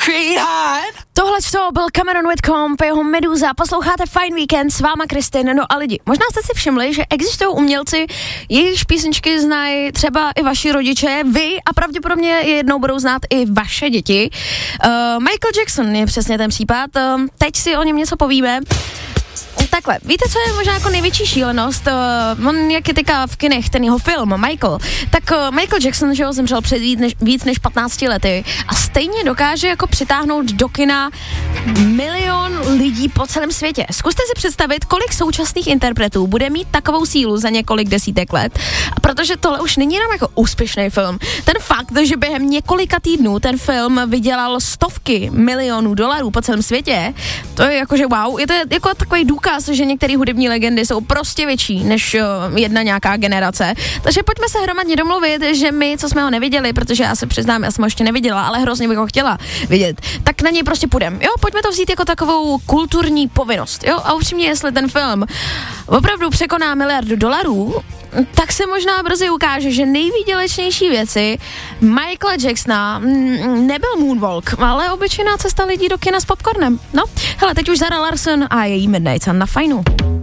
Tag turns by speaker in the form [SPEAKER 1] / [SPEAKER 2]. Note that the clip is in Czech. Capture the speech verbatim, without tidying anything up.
[SPEAKER 1] Tohle to byl Cameron Whitcomb, jeho Meduza, posloucháte Fine Weekend, s váma Kristin, no a lidi, možná jste si všimli, že existují umělci, jejichž písničky znají třeba i vaši rodiče, vy a pravděpodobně je jednou budou znát i vaše děti. Uh, Michael Jackson je přesně ten případ, uh, teď si o něm něco povíme. Takhle, víte, co je možná jako největší šílenost? Uh, on, jak je teďka v kinech ten jeho film, Michael, tak uh, Michael Jackson, že ho zemřel před víc než, víc než patnácti lety a stejně dokáže jako přitáhnout do kina milion lidí po celém světě. Zkuste si představit, kolik současných interpretů bude mít takovou sílu za několik desítek let. A protože tohle už není jenom jako úspěšný film. Ten fakt, že během několika týdnů ten film vydělal stovky milionů dolarů po celém světě, to je jakože wow, je to jako takový důkaz, že některé hudební legendy jsou prostě větší než uh, jedna nějaká generace. Takže pojďme se hromadně domluvit, že my, co jsme ho neviděli, protože já se přiznám, já jsem ho ještě neviděla, ale hrozně bych ho chtěla vidět, tak na něj prostě půjdem. Jo, pojďme to vzít jako takovou kulturní povinnost. Jo, a upřímně, jestli ten film opravdu překoná miliardu dolarů, tak se možná brzy ukáže, že nejvýdělečnější věci Michaela Jacksona nebyl moonwalk, ale obyčejná cesta lidí do kina s popcornem. No, hele, teď už Zara Larsson a její Midnight Sun na Fajnu.